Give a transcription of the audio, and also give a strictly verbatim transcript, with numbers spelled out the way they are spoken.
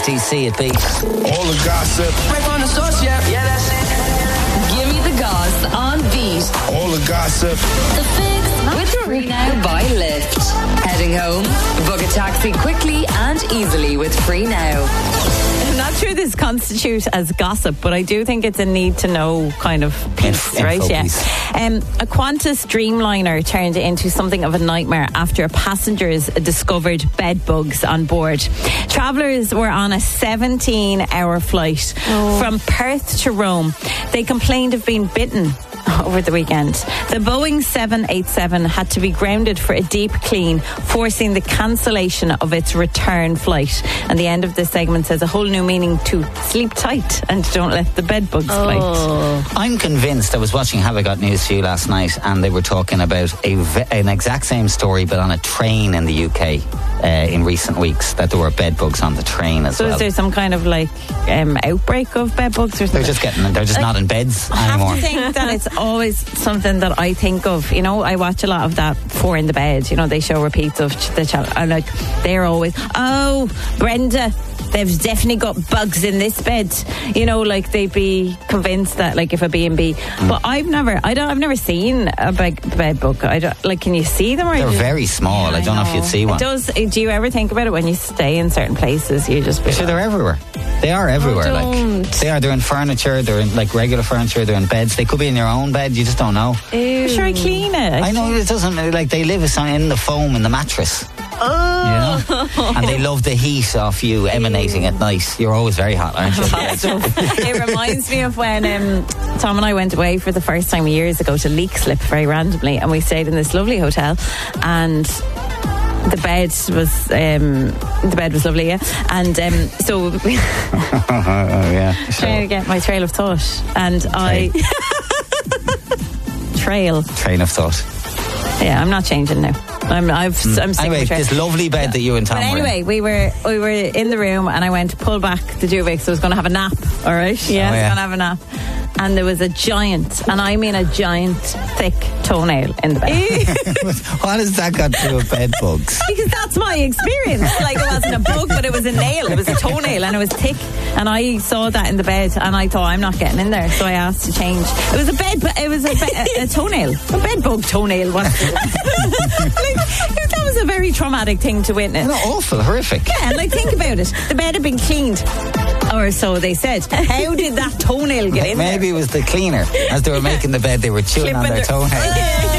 T C it be. All the gossip. Right on the source, yeah, yeah, that's it. Give me the goss on Beat. All the gossip. The Fix with Free Now by Lyft. Heading home? Book a taxi quickly and easily with Free Now. I'm not sure this constitutes as gossip, but I do think it's a need to know kind of piece, Info right? Yeah. piece. Um, a Qantas Dreamliner turned into something of a nightmare after passengers discovered bed bugs on board. Travellers were on a seventeen hour flight Oh. from Perth to Rome. They complained of being bitten over the weekend. The Boeing seven eighty-seven had to be grounded for a deep clean, forcing the cancellation of its return flight. And the end of this segment says a whole new meaning to sleep tight and don't let the bed bugs bite. I'm convinced. I was watching Have I Got News for You last night, and they were talking about a ve- an exact same story, but on a train in the U K uh, in recent weeks, that there were bed bugs on the train as So well. is there some kind of like um, outbreak of bed bugs or something? They're just getting. They're just Like, not in beds I have anymore. to think that it's always something that I think of. You know, I watch a lot of that Four in the Bed. You know, they show repeats of ch- the channel. I'm like, they're always, oh, Brenda, they've definitely got bugs in this bed. You know, like they'd be convinced that, like, if a B and B. Mm. But I've never, I don't, I've never seen a bed, bed bug. I don't, like, can you see them? Or They're you- very small. I don't know if you'd see one. It does. Do you ever think about it when you stay in certain places? You just be Sure, they're everywhere. They are everywhere. Like they are. They're in furniture. They're in like regular furniture. They're in beds. They could be in your own bed. You just don't know. Ew. Sure, I clean it. I know it doesn't. Like they live in the foam in the mattress. Oh. You know? And they love the heat off you emanating at night. You're always very hot, aren't you? It reminds me of when um, Tom and I went away for the first time years ago to Leak Slip very randomly, and we stayed in this lovely hotel, and the bed was um, the bed was lovely, yeah. And um, so oh, yeah, trying to get my trail of thought, and I trail train of thought. Yeah, I'm not changing now. I'm I've Mm. I'm sticking anyway, with trail. this lovely bed that you and Tom But were in. anyway, we were we were in the room, and I went to pull back the duvet because I was going to have a nap. All right, yeah, Oh, I was yeah. going to have a nap, and there was a giant, and I mean a giant, thick toenail in the bed. What has that got to do with bed bugs? Because that's my experience. Like, it wasn't a bug, but it was a nail. It was a toenail, and it was thick. And I saw that in the bed, and I thought, I'm not getting in there. So I asked to change. It was a bed, but it was a, be- a toenail, a bed bug toenail. Was like, that was a very traumatic thing to witness. No, awful, horrific. Yeah, like, think about it. The bed had been cleaned, or so they said. How did that toenail get in there? Maybe it was the cleaner. As they were making the bed, they were chewing on Clipping their their- toenail.